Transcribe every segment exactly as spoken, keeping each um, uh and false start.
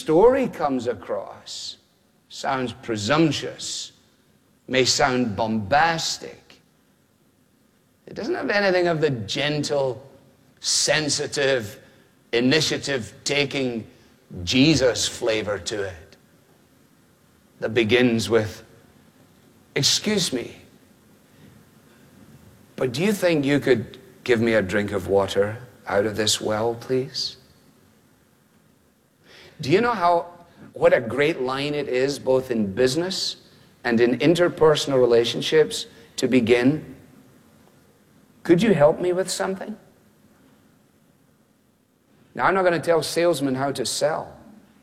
story comes across, sounds presumptuous, may sound bombastic, it doesn't have anything of the gentle, sensitive, initiative-taking Jesus flavor to it that begins with, "Excuse me, but do you think you could give me a drink of water out of this well, please?" Do you know how, what a great line it is, both in business and in interpersonal relationships, to begin, "Could you help me with something?" Now, I'm not going to tell salesmen how to sell,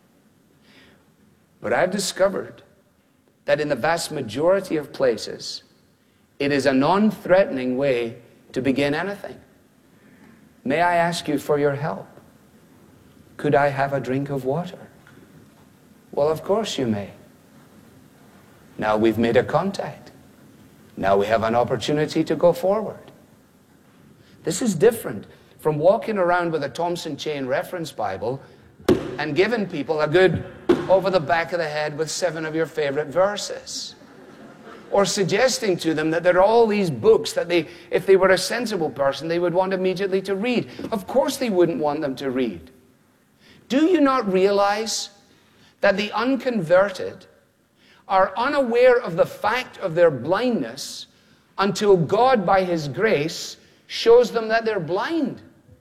but I've discovered that in the vast majority of places, it is a non-threatening way to begin anything. "May I ask you for your help? Could I have a drink of water?" "Well, of course you may." Now we've made a contact. Now we have an opportunity to go forward. This is different from walking around with a Thompson Chain Reference Bible and giving people a good over the back of the head with seven of your favorite verses. Or suggesting to them that there are all these books that they, if they were a sensible person, they would want immediately to read. Of course they wouldn't want them to read. Do you not realize that the unconverted are unaware of the fact of their blindness until God, by His grace, shows them that they're blind?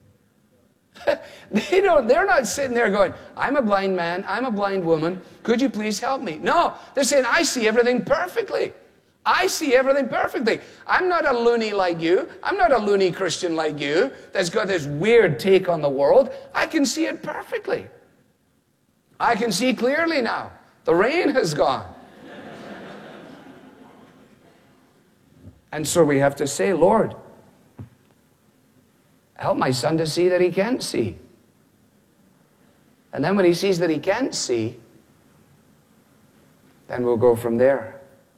They don't, they're not sitting there going, "I'm a blind man, I'm a blind woman, could you please help me?" No, they're saying, "I see everything perfectly. I see everything perfectly. I'm not a loony like you. I'm not a loony Christian like you that's got this weird take on the world. I can see it perfectly. I can see clearly now. The rain has gone." And so we have to say, "Lord, help my son to see that he can't see." And then when he sees that he can't see, then we'll go from there.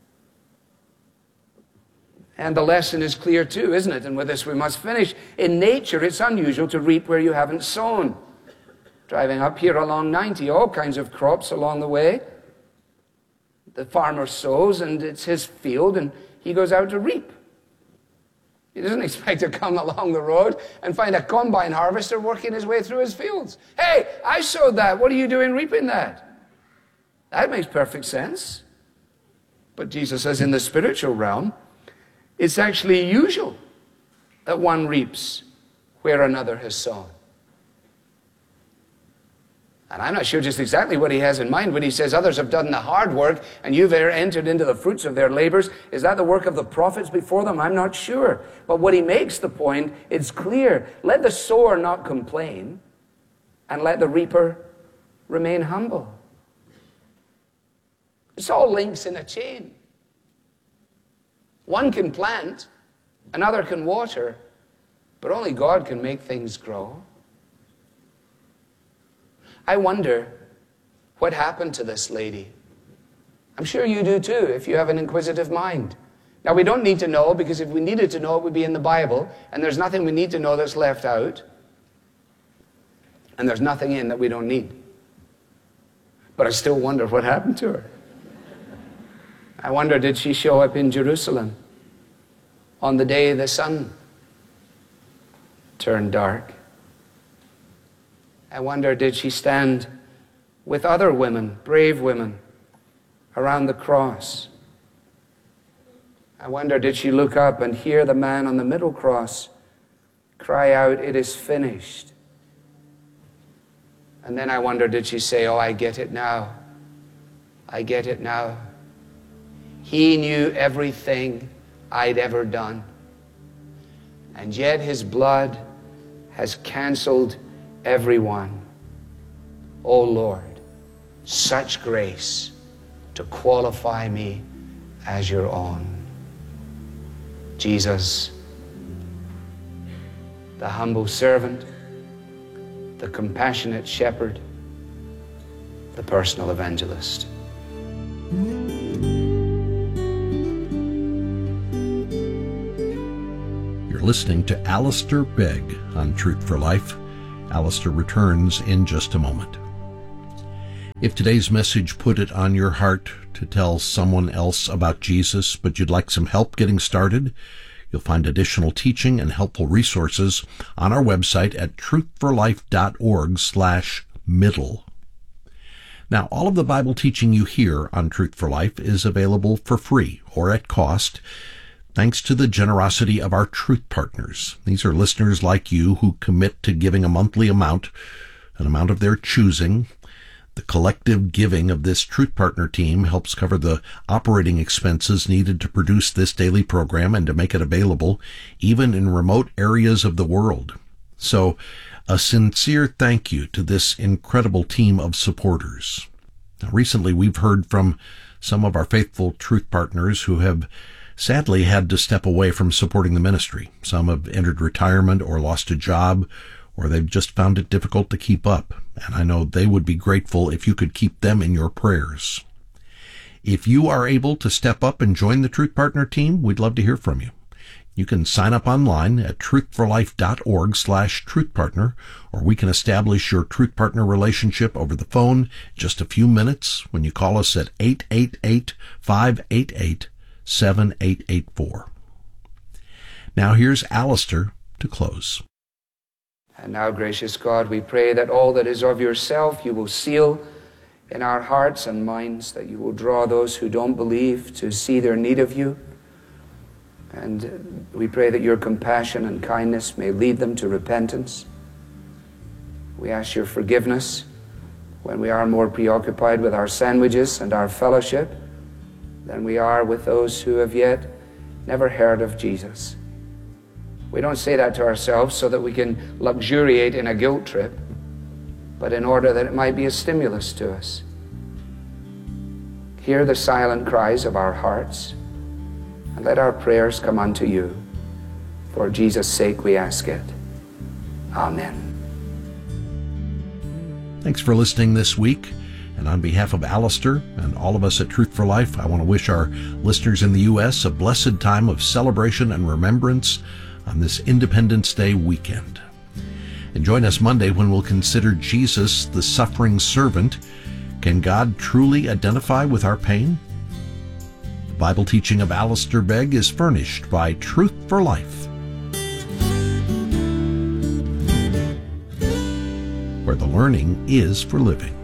And the lesson is clear too, isn't it? And with this we must finish. In nature, it's unusual to reap where you haven't sown. Driving up here along ninety, all kinds of crops along the way. The farmer sows, and it's his field, and he goes out to reap. He doesn't expect to come along the road and find a combine harvester working his way through his fields. "Hey, I sowed that. What are you doing reaping that?" That makes perfect sense. But Jesus says in the spiritual realm, it's actually usual that one reaps where another has sown. And I'm not sure just exactly what he has in mind when he says others have done the hard work and you've entered into the fruits of their labors. Is that the work of the prophets before them? I'm not sure. But what he makes the point, it's clear. Let the sower not complain, and let the reaper remain humble. It's all links in a chain. One can plant, another can water, but only God can make things grow. I wonder what happened to this lady. I'm sure you do too, if you have an inquisitive mind. Now, we don't need to know, because if we needed to know, it would be in the Bible, and there's nothing we need to know that's left out, and there's nothing in that we don't need. But I still wonder what happened to her. I wonder, did she show up in Jerusalem on the day the sun turned dark? I wonder, did she stand with other women, brave women, around the cross? I wonder, did she look up and hear the man on the middle cross cry out, "It is finished"? And then I wonder, did she say, "Oh, I get it now. I get it now. He knew everything I'd ever done. And yet his blood has canceled everyone. Oh Lord, such grace to qualify me as your own." Jesus, the humble servant, the compassionate shepherd, the personal evangelist. You're listening to Alistair Begg on Truth for Life. Alistair returns in just a moment. If today's message put it on your heart to tell someone else about Jesus, but you'd like some help getting started, you'll find additional teaching and helpful resources on our website at truthforlife.org slash middle. Now, all of the Bible teaching you hear on Truth for Life is available for free or at cost, thanks to the generosity of our Truth Partners. These are listeners like you who commit to giving a monthly amount, an amount of their choosing. The collective giving of this Truth Partner team helps cover the operating expenses needed to produce this daily program and to make it available even in remote areas of the world. So, a sincere thank you to this incredible team of supporters. Now, recently, we've heard from some of our faithful Truth Partners who have sadly had to step away from supporting the ministry. Some have entered retirement or lost a job, or they've just found it difficult to keep up, and I know they would be grateful if you could keep them in your prayers. If you are able to step up and join the Truth Partner team, we'd love to hear from you. You can sign up online at truthforlife.org slash truthpartner, or we can establish your Truth Partner relationship over the phone in just a few minutes when you call us at eight eight eight, five eight eight, seven eight eight four. Now here's Alistair to close. And now, gracious God, we pray that all that is of yourself you will seal in our hearts and minds, that you will draw those who don't believe to see their need of you. And we pray that your compassion and kindness may lead them to repentance. We ask your forgiveness when we are more preoccupied with our sandwiches and our fellowship than we are with those who have yet never heard of Jesus. We don't say that to ourselves so that we can luxuriate in a guilt trip, but in order that it might be a stimulus to us. Hear the silent cries of our hearts, and let our prayers come unto you. For Jesus' sake we ask it. Amen. Thanks for listening this week. And on behalf of Alistair and all of us at Truth for Life, I want to wish our listeners in the U S a blessed time of celebration and remembrance on this Independence Day weekend. And join us Monday when we'll consider Jesus, the suffering servant. Can God truly identify with our pain? The Bible teaching of Alistair Begg is furnished by Truth for Life, where the learning is for living.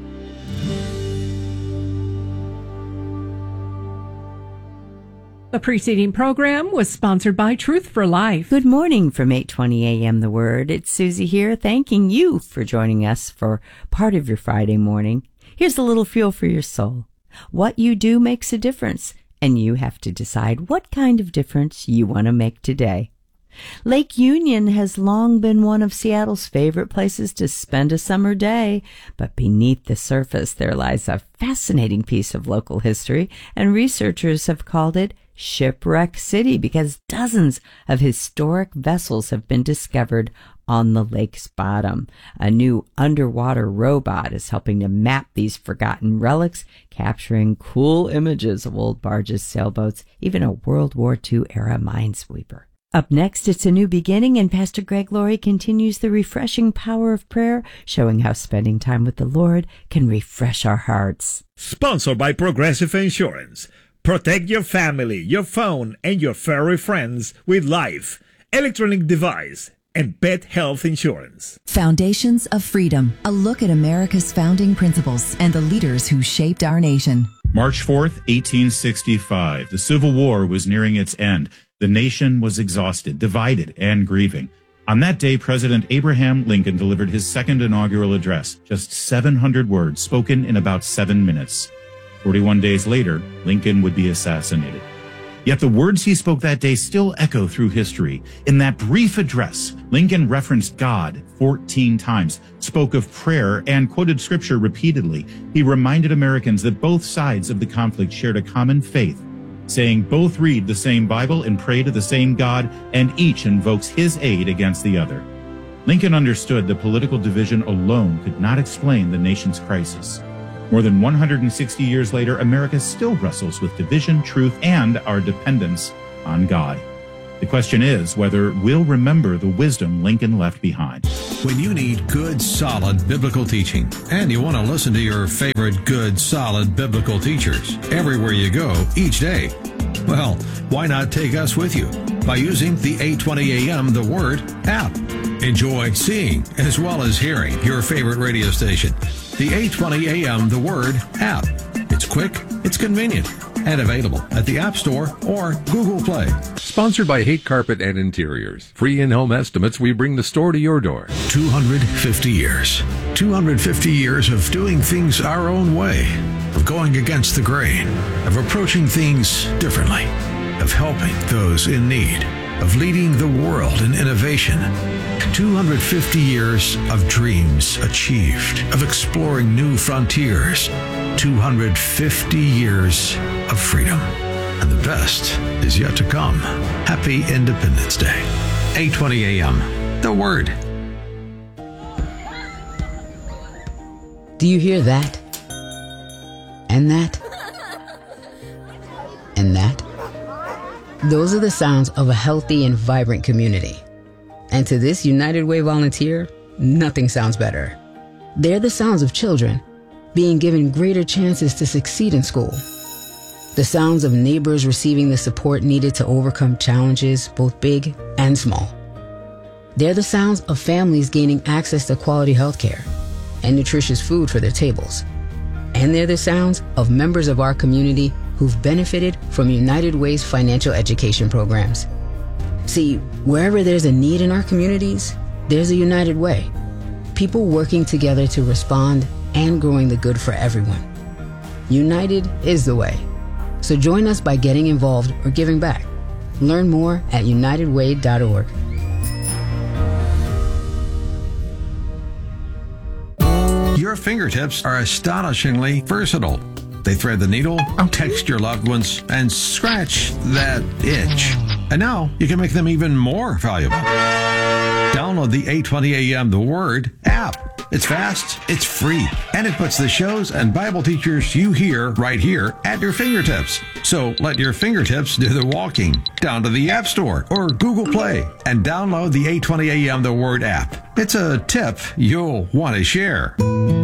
The preceding program was sponsored by Truth for Life. Good morning from eight twenty a.m. The Word. It's Susie here, thanking you for joining us for part of your Friday morning. Here's a little fuel for your soul. What you do makes a difference, and you have to decide what kind of difference you want to make today. Lake Union has long been one of Seattle's favorite places to spend a summer day, but beneath the surface there lies a fascinating piece of local history, and researchers have called it Shipwreck City because dozens of historic vessels have been discovered on the lake's bottom. A new underwater robot is helping to map these forgotten relics, capturing cool images of old barges, sailboats, even a World War Two era minesweeper. Up next, it's a new beginning, and Pastor Greg Laurie continues the refreshing power of prayer, showing how spending time with the Lord can refresh our hearts. Sponsored by Progressive Insurance. Protect your family, your phone, and your furry friends with life, electronic device, and pet health insurance. Foundations of Freedom, a look at America's founding principles and the leaders who shaped our nation. March fourth, eighteen sixty-five. The Civil War was nearing its end. The nation was exhausted, divided, and grieving. On that day, President Abraham Lincoln delivered his second inaugural address, just seven hundred words spoken in about seven minutes. forty-one days later, Lincoln would be assassinated. Yet the words he spoke that day still echo through history. In that brief address, Lincoln referenced God fourteen times, spoke of prayer, and quoted scripture repeatedly. He reminded Americans that both sides of the conflict shared a common faith, saying both read the same Bible and pray to the same God, and each invokes his aid against the other. Lincoln understood that political division alone could not explain the nation's crisis. More than one hundred sixty years later, America still wrestles with division, truth, and our dependence on God. The question is whether we'll remember the wisdom Lincoln left behind. When you need good, solid biblical teaching, and you want to listen to your favorite good, solid biblical teachers everywhere you go each day, well, why not take us with you by using the eight twenty A M The Word app? Enjoy seeing as well as hearing your favorite radio station. The eight twenty A M The Word app. It's quick, it's convenient, and available at the App Store or Google Play. Sponsored by Hate Carpet and Interiors. Free in-home estimates, we bring the store to your door. two hundred fifty years. two hundred fifty years of doing things our own way, of going against the grain, of approaching things differently, of helping those in need, of leading the world in innovation. two hundred fifty years of dreams achieved, of exploring new frontiers. two hundred fifty years of freedom. And the best is yet to come. Happy Independence Day. eight twenty A M The Word. Do you hear that? And that? And that? Those are the sounds of a healthy and vibrant community. And to this United Way volunteer, nothing sounds better. They're the sounds of children being given greater chances to succeed in school. The sounds of neighbors receiving the support needed to overcome challenges, both big and small. They're the sounds of families gaining access to quality health care and nutritious food for their tables. And they're the sounds of members of our community who've benefited from United Way's financial education programs. See, wherever there's a need in our communities, there's a United Way. People working together to respond and growing the good for everyone. United is the way. So join us by getting involved or giving back. Learn more at united way dot org. Your fingertips are astonishingly versatile. They thread the needle, text your loved ones, and scratch that itch. And now you can make them even more valuable. Download the eight twenty A M The Word app. It's fast, it's free, and it puts the shows and Bible teachers you hear right here at your fingertips. So let your fingertips do the walking. Down to the App Store or Google Play and download the eight twenty A M The Word app. It's a tip you'll want to share.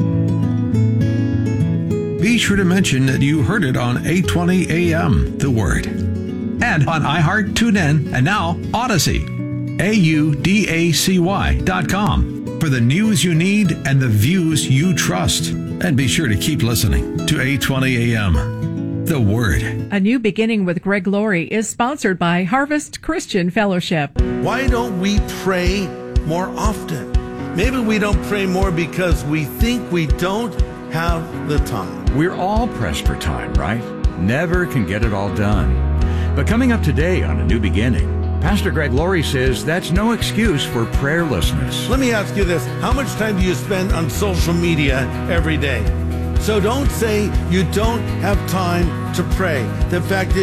Be sure to mention that you heard it on eight twenty A M The Word. And on iHeart, TuneIn, and now Odyssey. A U D A C Y dot com. For the news you need and the views you trust. And be sure to keep listening to eight twenty A M The Word. A New Beginning with Greg Laurie is sponsored by Harvest Christian Fellowship. Why don't we pray more often? Maybe we don't pray more because we think we don't have the time. We're all pressed for time, right? Never can get it all done. But coming up today on A New Beginning, Pastor Greg Laurie says that's no excuse for prayerlessness. Let me ask you this. How much time do you spend on social media every day? So don't say you don't have time to pray. The fact is,